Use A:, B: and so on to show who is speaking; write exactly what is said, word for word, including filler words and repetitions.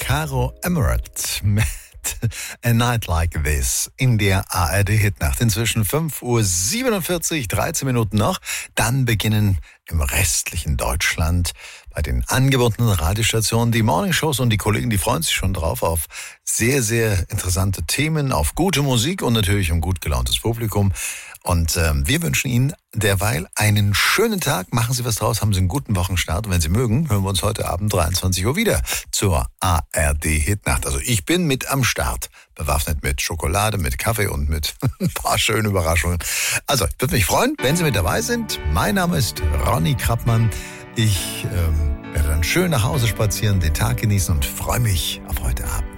A: Caro Emerald mit A Night Like This in der A R D-Hitnacht. Inzwischen fünf Uhr siebenundvierzig, dreizehn Minuten noch. Dann beginnen im restlichen Deutschland bei den angebotenen Radiostationen die Morningshows und die Kollegen, die freuen sich schon drauf auf sehr, sehr interessante Themen, auf gute Musik und natürlich um gut gelauntes Publikum. Und ähm, wir wünschen Ihnen derweil einen schönen Tag. Machen Sie was draus, haben Sie einen guten Wochenstart. Und wenn Sie mögen, hören wir uns heute Abend dreiundzwanzig Uhr wieder zur A R D-Hitnacht. Also ich bin mit am Start, bewaffnet mit Schokolade, mit Kaffee und mit ein paar schönen Überraschungen. Also ich würde mich freuen, wenn Sie mit dabei sind. Mein Name ist Ronny Krappmann. Ich ähm, werde dann schön nach Hause spazieren, den Tag genießen und freue mich auf heute Abend.